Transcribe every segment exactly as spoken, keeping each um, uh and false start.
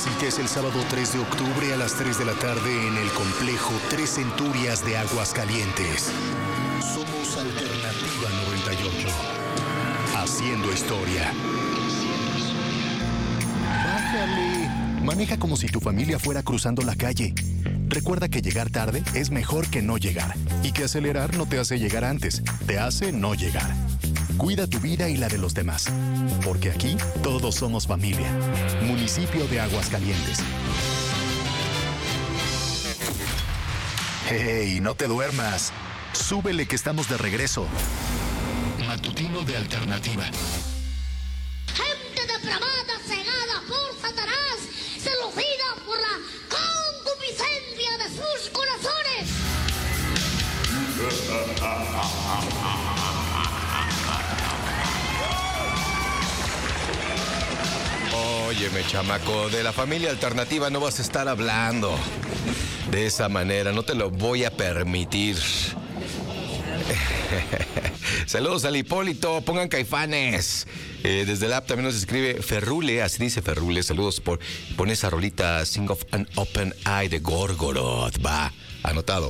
Así que es el sábado tres de octubre a las tres de la tarde en el complejo Tres Centurias de Aguascalientes. Somos Alternativa noventa y ocho. Haciendo historia. Bájale. Maneja como si tu familia fuera cruzando la calle. Recuerda que llegar tarde es mejor que no llegar. Y que acelerar no te hace llegar antes, te hace no llegar. Cuida tu vida y la de los demás. Porque aquí todos somos familia. Municipio de Aguascalientes. ¡Hey! No te duermas. Súbele que estamos de regreso. Matutino de Alternativa. Gente depravada, cegada por Satanás, seducida por la concupiscencia de sus corazones. Óyeme, chamaco, de la familia Alternativa no vas a estar hablando de esa manera, no te lo voy a permitir. Saludos al Hipólito, pongan Caifanes. Eh, desde el app también nos escribe Ferrule, así dice Ferrule. Saludos por pon esa rolita Sing of an Open Eye de Gorgoroth. Va, anotado.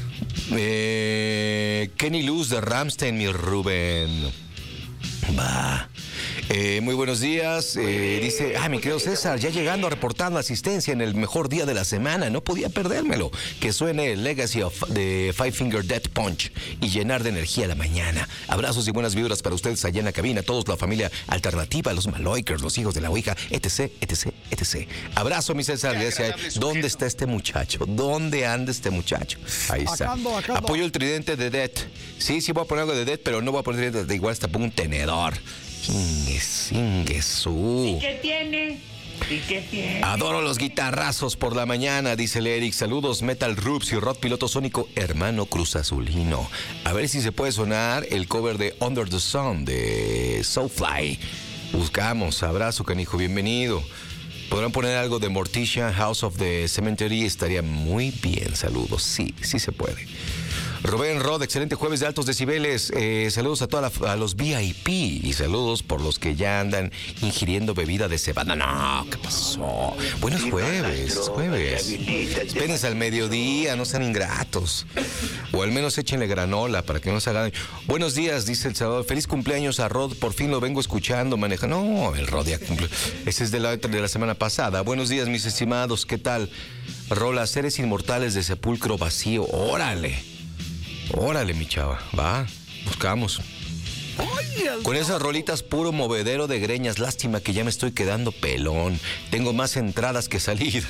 Eh, Kenny Luz de Rammstein, mi Rubén. Va. Eh, muy buenos días. Eh, dice, ah, mi querido César, ya llegando a reportar la asistencia en el mejor día de la semana. No podía perdérmelo. Que suene Legacy of, de Five Finger Death Punch y llenar de energía la mañana. Abrazos y buenas vibras para ustedes allá en la cabina. Todos la familia Alternativa, los Maloikers, los hijos de la Ouija, etc, etc, etc. Abrazo, mi César. Decía, ¿dónde está este muchacho? ¿Dónde anda este muchacho? Ahí está. Acá ando, acá ando. Apoyo el tridente de Death. Sí, sí voy a poner algo de Death, pero no voy a poner de igual hasta pongo un tenedor. Ingues, inguesú. ¿Y qué tiene? ¿Y qué tiene? Adoro los guitarrazos por la mañana, dice el Eric. Saludos, Metal Roops y Rod Piloto Sónico, hermano Cruz Azulino. A ver si se puede sonar el cover de Under the Sun de Soulfly. Buscamos. Abrazo, canijo, bienvenido. ¿Podrán poner algo de Morticia, House of the Cemetery? Estaría muy bien. Saludos. Sí, sí se puede. Rubén Rod, excelente jueves de altos decibeles. Eh, saludos a todos a los V I P y saludos por los que ya andan ingiriendo bebida de cebada. No, ¿qué pasó? Buenos jueves, jueves. Espérense al mediodía, no sean ingratos. O al menos échenle granola para que no se hagan. Buenos días, dice el Salvador. Feliz cumpleaños a Rod, por fin lo vengo escuchando, maneja. No, el Rod ya cumple. Ese es de la, de la semana pasada. Buenos días, mis estimados, ¿qué tal? Rola, Seres Inmortales de Sepulcro Vacío. Órale. Órale, mi chava, va, buscamos. Con esas rolitas puro movedero de greñas. Lástima que ya me estoy quedando pelón. Tengo más entradas que salir.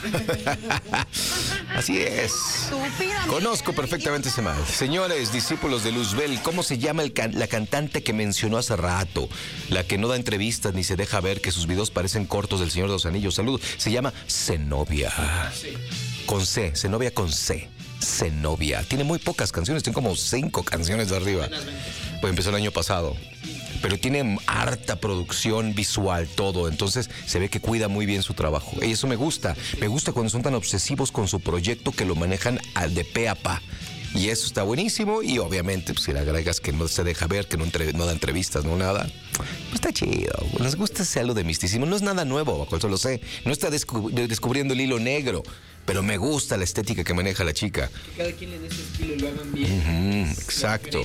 Así es. Conozco perfectamente ese mal. Señores, discípulos de Luzbel, ¿cómo se llama el can- la cantante que mencionó hace rato? La que no da entrevistas ni se deja ver, que sus videos parecen cortos del Señor de los Anillos. Saludos. Se llama Zenobia. Con C, Zenobia con C. Zenobia. Tiene muy pocas canciones, tiene como cinco canciones de arriba. Pues empezó el año pasado. Pero tiene harta producción visual, todo. Entonces se ve que cuida muy bien su trabajo. Y eso me gusta. Me gusta cuando son tan obsesivos con su proyecto que lo manejan al de pe a pa. Y eso está buenísimo. Y obviamente, pues, si le agregas que no se deja ver, que no, entre, no da entrevistas, no nada, pues está chido. Nos gusta ese halo de misticismo. No es nada nuevo, bajo eso lo sé. No está descub- descubriendo el hilo negro. Pero me gusta la estética que maneja la chica. Que cada quien le dé su estilo y lo hagan bien. Uh-huh, exacto.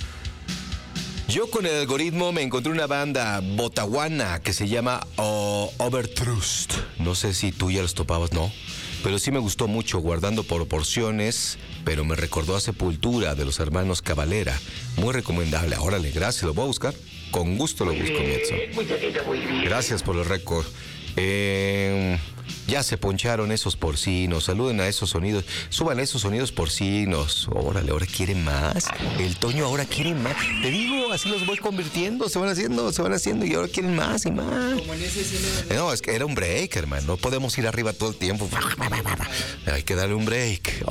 Yo con el algoritmo me encontré una banda botaguana que se llama oh, Overtrust. No sé si tú ya los topabas, ¿no? Pero sí me gustó mucho, guardando proporciones, pero me recordó a Sepultura de los hermanos Cavalera. Muy recomendable. Órale, gracias, lo voy a buscar. Con gusto lo busco, Mietzo. Gracias por el récord. Eh... Ya se poncharon esos porcinos. Saluden a esos sonidos. Suban a esos sonidos porcinos. Órale, ahora quieren más. El Toño ahora quiere más. Te digo, así los voy convirtiendo. Se van haciendo, se van haciendo y ahora quieren más y más. Como en ese escena de... No, es que era un break, hermano. No podemos ir arriba todo el tiempo. Hay que darle un break.